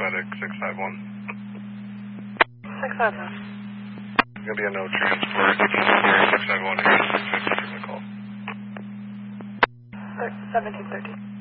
medic 651. 651. It's going to be a no transport. 651 here, 650 for the call. 1730.